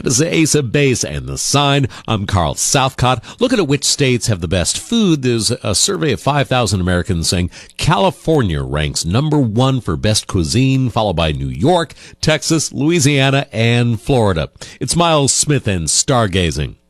That is the Ace of Base and the Sign. I'm Carl Southcott. Looking at which states have the best food, there's a survey of 5,000 Americans saying California ranks number one for best cuisine, followed by New York, Texas, Louisiana, and Florida. It's Miles Smith and Stargazing.